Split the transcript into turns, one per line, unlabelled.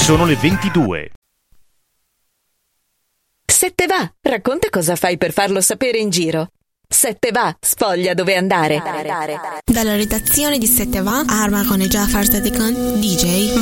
Sono le 22.
Se te va, racconta cosa fai per farlo sapere in giro. Se te va, sfoglia dove andare.
Dalla redazione di Se te va, Arma con e Jafar Sadekan, DJ